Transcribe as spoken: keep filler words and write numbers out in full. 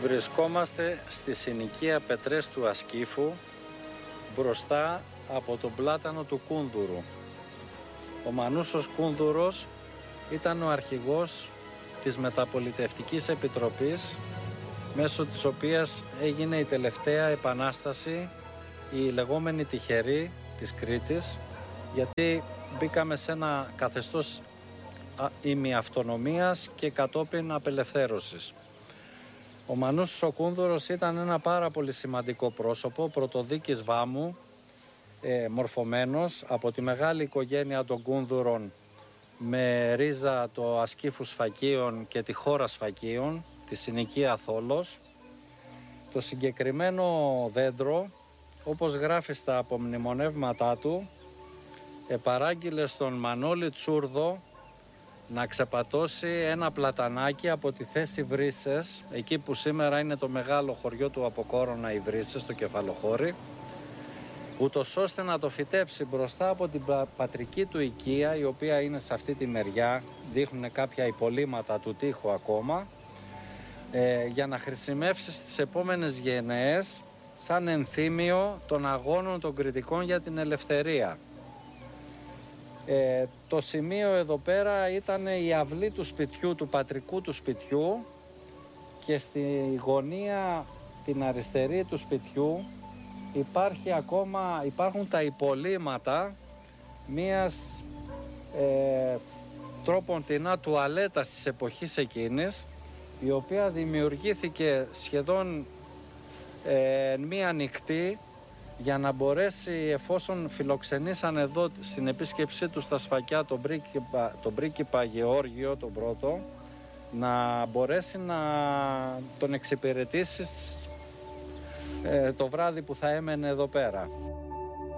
Βρισκόμαστε στη συνοικία Πετρές του Ασκήφου, μπροστά από τον πλάτανο του Κούνδουρου. Ο Μανούσος Κούνδουρος ήταν ο αρχηγός της Μεταπολιτευτικής Επιτροπής, μέσω της οποίας έγινε η τελευταία επανάσταση, η λεγόμενη τυχερή της Κρήτης, γιατί μπήκαμε σε ένα καθεστώς ημιαυτονομίας και κατόπιν απελευθέρωσης. Ο Μανούσος ο Κούνδουρος ήταν ένα πάρα πολύ σημαντικό πρόσωπο, πρωτοδίκης Βάμου, ε, μορφωμένος από τη μεγάλη οικογένεια των Κούνδουρων, με ρίζα το Ασκήφου Σφακίων και τη χώρα Σφακίων, τη συνοικία Θόλος. Το συγκεκριμένο δέντρο, όπως γράφει στα απομνημονεύματά του, επαράγγειλε στον Μανώλη Τσούρδο να ξεπατώσει ένα πλατανάκι από τη θέση Βρύσσες, εκεί που σήμερα είναι το μεγάλο χωριό του Αποκόρονα οι Βρύσσες, στο Κεφαλοχώρι, ούτως ώστε να το φυτέψει μπροστά από την πατρική του οικία, η οποία είναι σε αυτή τη μεριά, δείχνουν κάποια υπολείμματα του τοίχου ακόμα, ε, για να χρησιμεύσει στις επόμενες γενναίες σαν ενθύμιο των αγώνων των Κρητικών για την ελευθερία. Ε, το σημείο εδώ πέρα ήταν η αυλή του σπιτιού, του πατρικού του σπιτιού, και στη γωνία την αριστερή του σπιτιού υπάρχει ακόμα, υπάρχουν τα υπολείμματα μιας ε, τρόποντινά τουαλέτας της εποχής εκείνης, η οποία δημιουργήθηκε σχεδόν ε, μία νυχτή για να μπορέσει, εφόσον φιλοξενήσαν εδώ στην επίσκεψή του στα Σφακιά τον πρίγκιπα, τον πρίγκιπα Γεώργιο τον πρώτο, να μπορέσει να τον εξυπηρετήσει ε, το βράδυ που θα έμενε εδώ πέρα.